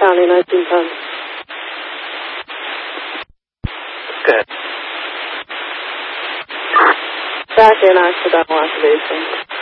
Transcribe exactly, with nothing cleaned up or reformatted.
County, nineteen tons. Good. Back in accidental activation.